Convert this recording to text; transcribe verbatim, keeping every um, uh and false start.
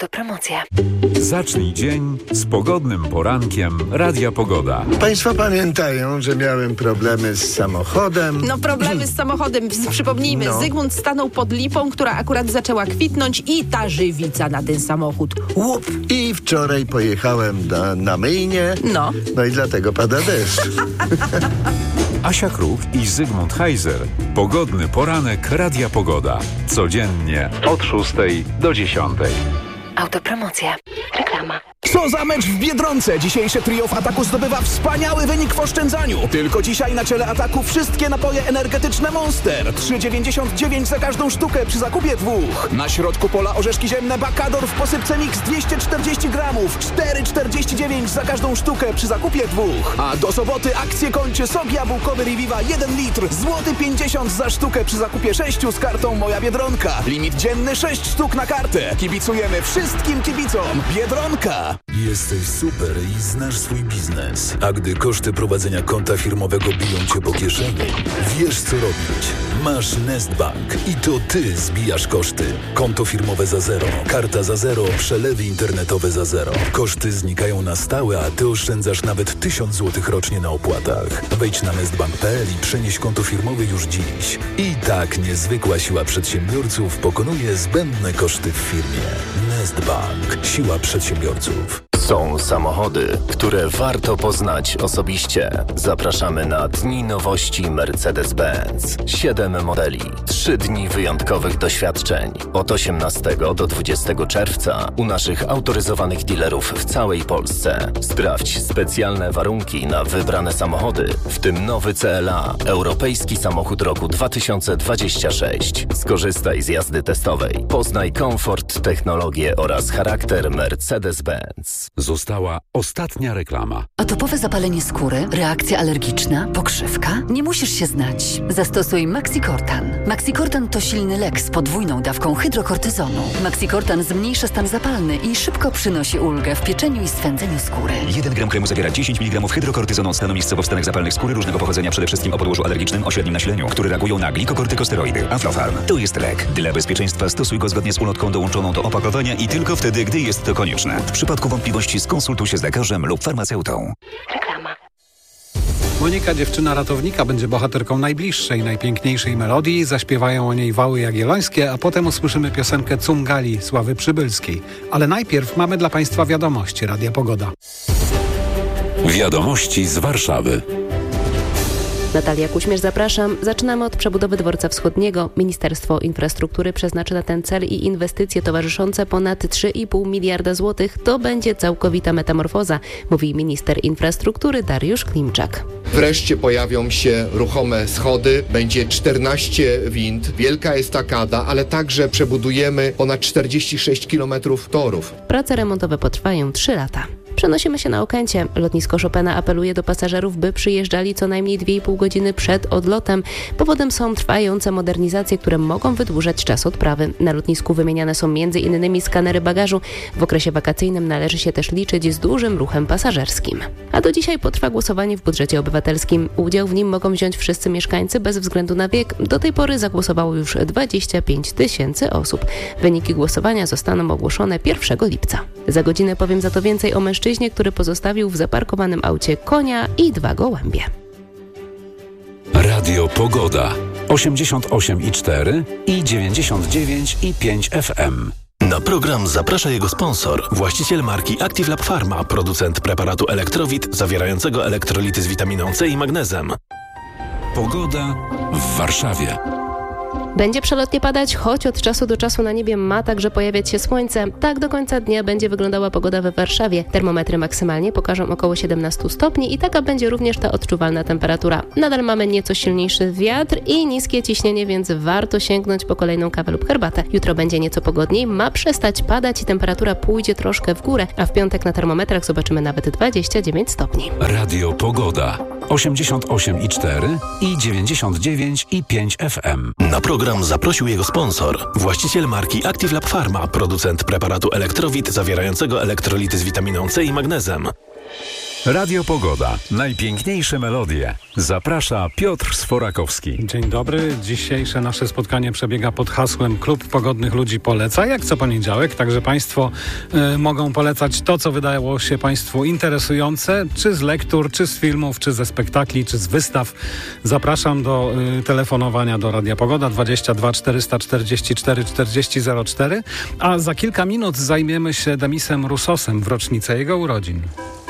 Autopromocja. Zacznij dzień z pogodnym porankiem Radia Pogoda. Państwo pamiętają, że miałem problemy z samochodem. No problemy z samochodem, przypomnijmy, No. Zygmunt stanął pod lipą, która akurat zaczęła kwitnąć i ta żywica na ten samochód. Łup! I wczoraj pojechałem na, na myjnię. No. No i dlatego pada deszcz. Asia Kruk i Zygmunt Heiser. Pogodny poranek Radia Pogoda. Codziennie od szóstej do dziesiątej. Autopromocja. Reklama. Co za mecz w Biedronce! Dzisiejsze trio w ataku zdobywa wspaniały wynik w oszczędzaniu. Tylko dzisiaj na czele ataku wszystkie napoje energetyczne Monster. trzy dziewięćdziesiąt dziewięć za każdą sztukę przy zakupie dwóch. Na środku pola orzeszki ziemne Bakador w posypce mix dwieście czterdzieści gramów. cztery czterdzieści dziewięć za każdą sztukę przy zakupie dwóch. A do soboty akcję kończy sok jabłkowy Reviva jeden litr. Złoty pięćdziesiąt za sztukę przy zakupie sześciu z kartą Moja Biedronka. Limit dzienny sześć sztuk na kartę. Kibicujemy wszystkim kibicom. Biedronka! Jesteś super i znasz swój biznes. A gdy koszty prowadzenia konta firmowego biją cię po kieszeni, wiesz co robić. Masz Nestbank i to ty zbijasz koszty. Konto firmowe za zero, karta za zero, przelewy internetowe za zero. Koszty znikają na stałe, a ty oszczędzasz nawet tysiąc złotych rocznie na opłatach. Wejdź na nestbank kropka p l i przenieś konto firmowe już dziś. I tak niezwykła siła przedsiębiorców pokonuje zbędne koszty w firmie. Nestbank. Siła przedsiębiorców. Są samochody, które warto poznać osobiście. Zapraszamy na Dni Nowości Mercedes-Benz. Siedem modeli, trzy dni wyjątkowych doświadczeń. Od osiemnastego do dwudziestego czerwca u naszych autoryzowanych dealerów w całej Polsce. Sprawdź specjalne warunki na wybrane samochody, w tym nowy C L A, europejski samochód roku dwa tysiące dwudziesty szósty. Skorzystaj z jazdy testowej. Poznaj komfort, technologię oraz charakter Mercedes-Benz. Została ostatnia reklama. Atopowe zapalenie skóry, reakcja alergiczna, pokrzywka? Nie musisz się znać. Zastosuj Maxicortan. Maxicortan to silny lek z podwójną dawką hydrokortyzonu. Maxicortan zmniejsza stan zapalny i szybko przynosi ulgę w pieczeniu i swędzeniu skóry. jeden gram kremu zawiera dziesięć miligramów hydrokortyzonu od stanu miejscowo w stanach zapalnych skóry różnego pochodzenia, przede wszystkim o podłożu alergicznym o średnim nasileniu, które reagują na glikokortykosteroidy. Aflofarm to jest lek. Dla bezpieczeństwa stosuj go zgodnie z ulotką dołączoną do opakowania i tylko wtedy, gdy jest to konieczne. W przypadku wątpliwości skonsultuj się z lekarzem lub farmaceutą. Reklama. Monika, dziewczyna ratownika, będzie bohaterką najbliższej, najpiękniejszej melodii. Zaśpiewają o niej Wały Jagiellońskie, a potem usłyszymy piosenkę Cumgali Sławy Przybylskiej. Ale najpierw mamy dla Państwa wiadomości Radia Pogoda. Wiadomości z Warszawy. Natalia Kuśmierz, zapraszam. Zaczynamy od przebudowy Dworca Wschodniego. Ministerstwo Infrastruktury przeznaczy na ten cel i inwestycje towarzyszące ponad trzy i pół miliarda złotych. To będzie całkowita metamorfoza, mówi minister infrastruktury Dariusz Klimczak. Wreszcie pojawią się ruchome schody, będzie czternaście wind, wielka estakada, ale także przebudujemy ponad czterdzieści sześć kilometrów torów. Prace remontowe potrwają trzy lata. Przenosimy się na Okęcie. Lotnisko Chopina apeluje do pasażerów, by przyjeżdżali co najmniej dwie i pół godziny przed odlotem. Powodem są trwające modernizacje, które mogą wydłużać czas odprawy. Na lotnisku wymieniane są między innymi skanery bagażu. W okresie wakacyjnym należy się też liczyć z dużym ruchem pasażerskim. A do dzisiaj potrwa głosowanie w budżecie obywatelskim. Udział w nim mogą wziąć wszyscy mieszkańcy bez względu na wiek. Do tej pory zagłosowało już dwadzieścia pięć tysięcy osób. Wyniki głosowania zostaną ogłoszone pierwszego lipca. Za godzinę powiem za to więcej o mężczyźnie, który pozostawił w zaparkowanym aucie konia i dwa gołębie. Radio Pogoda. osiemdziesiąt osiem i cztery i dziewięćdziesiąt dziewięć i pięć F M. Na program zaprasza jego sponsor, właściciel marki Active Lab Pharma, producent preparatu Elektrowit zawierającego elektrolity z witaminą C i magnezem. Pogoda w Warszawie. Będzie przelotnie padać, choć od czasu do czasu na niebie ma także pojawiać się słońce. Tak do końca dnia będzie wyglądała pogoda we Warszawie. Termometry maksymalnie pokażą około siedemnaście stopni i taka będzie również ta odczuwalna temperatura. Nadal mamy nieco silniejszy wiatr i niskie ciśnienie, więc warto sięgnąć po kolejną kawę lub herbatę. Jutro będzie nieco pogodniej, ma przestać padać i temperatura pójdzie troszkę w górę, a w piątek na termometrach zobaczymy nawet dwadzieścia dziewięć stopni. Radio Pogoda. osiemdziesiąt osiem i cztery i dziewięćdziesiąt dziewięć i pięć F M. Na program zaprosił jego sponsor, właściciel marki Active Lab Pharma, producent preparatu Elektrowit zawierającego elektrolity z witaminą C i magnezem. Radio Pogoda. Najpiękniejsze melodie. Zaprasza Piotr Sforakowski. Dzień dobry. Dzisiejsze nasze spotkanie przebiega pod hasłem Klub Pogodnych Ludzi poleca. Jak co poniedziałek, także Państwo y, mogą polecać to, co wydało się Państwu interesujące, czy z lektur, czy z filmów, czy ze spektakli, czy z wystaw. Zapraszam do y, telefonowania do Radia Pogoda dwadzieścia dwa czterysta czterdzieści cztery czterdzieści zero cztery, a za kilka minut zajmiemy się Demisem Roussosem w rocznicę jego urodzin.